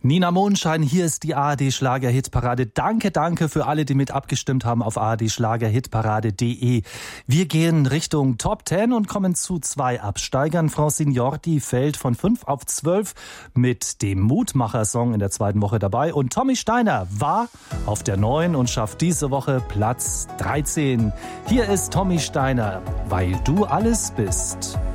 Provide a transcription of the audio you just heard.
Nina Mondschein, hier ist die ARD-Schlager-Hitparade. Danke für alle, die mit abgestimmt haben auf ardschlagerhitparade.de. Wir gehen Richtung Top 10 und kommen zu 2 Absteigern. Francine Jordi fällt von 5 auf 12 mit dem Mutmacher-Song in der 2. Woche dabei. Und Tommy Steiner war auf der 9 und schafft diese Woche Platz 13. Hier ist Tommy Steiner, weil du alles bist.